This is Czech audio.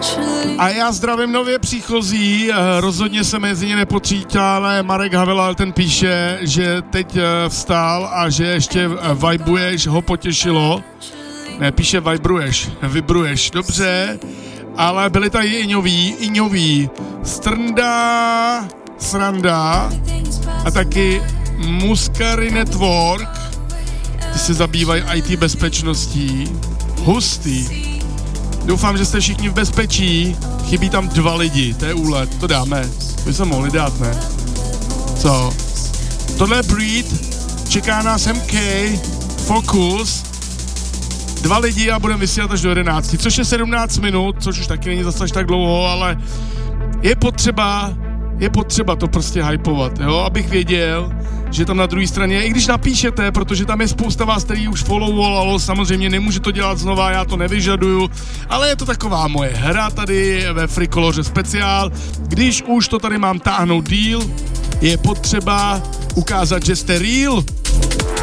A já zdravím nově příchozí, rozhodně se mezi ně nepotřítal, ale Marek Havelal ten píše, že teď vstál a že ještě vibuješ, ho potěšilo. Ne, píše vibruješ, dobře, ale byli tady Iňoví, Strnda, Sranda a taky Muscari Network, ty se zabývají IT bezpečností, hustý. Doufám, že jste všichni v bezpečí, chybí tam 2 lidi, to je úlet, to dáme, by se mohli dát, ne? Co? Tohle je Breed, čeká nás MK, Focus, 2 lidi a budeme vysílat až do 11, což je 17 minut, což už taky není zase tak dlouho, ale je potřeba to prostě hypovat, jo, abych věděl, že tam na druhé straně, i když napíšete, protože tam je spousta vás, který už followovalo, samozřejmě nemůžu to dělat znova, já to nevyžaduju, ale je to taková moje hra tady ve Frikoloře speciál, když už to tady mám táhnout díl, je potřeba ukázat, že jste real,